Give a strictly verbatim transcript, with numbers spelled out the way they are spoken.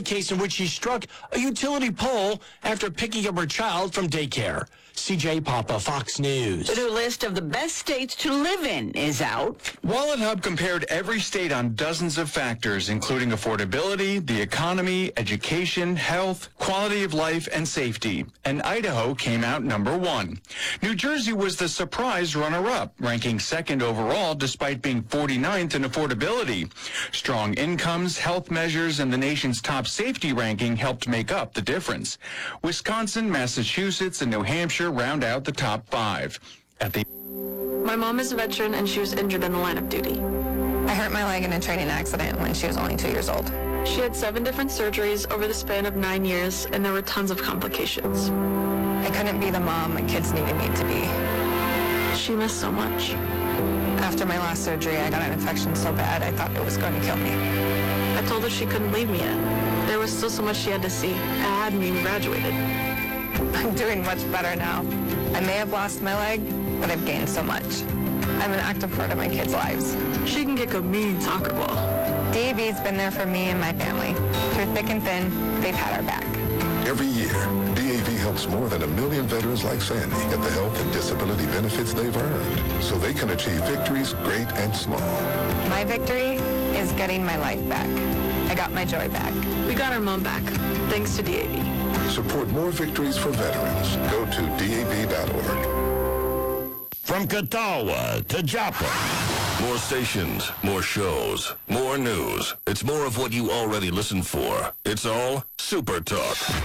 case in which she struck a utility pole after picking up her child from daycare. C J Papa, Fox News. The new list of the best states to live in is out. Wallet Hub compared every state on dozens of factors, including affordability, the economy, education, health, quality of life, and safety. And Idaho came out number one. New Jersey was the surprise runner-up, ranking second overall despite being forty-ninth in affordability. Strong incomes, health measures, and the nation's top safety ranking helped make up the difference. Wisconsin, Massachusetts, and New Hampshire round out the top five. At the My mom is a veteran and she was injured in the line of duty. I hurt my leg in a training accident when she was only two years old. She had seven different surgeries over the span of nine years and there were tons of complications. I couldn't be the mom my kids needed me to be. She missed so much. After my last surgery, I got an infection so bad I thought it was going to kill me. I told her she couldn't leave me yet. There was still so much she had to see. I hadn't even graduated. I'm doing much better now. I may have lost my leg, but I've gained so much. I'm an active part of my kids' lives. She can kick a mean soccer ball. D A V's been there for me and my family. Through thick and thin, they've had our back. Every year, D A V helps more than a million veterans like Sandy get the health and disability benefits they've earned so they can achieve victories great and small. My victory is getting my life back. I got my joy back. We got our mom back, thanks to D A V. Support more victories for veterans. Go to D A V dot org. From Catawba to Joplin. More stations, more shows, more news. It's more of what you already listen for. It's all Super Talk.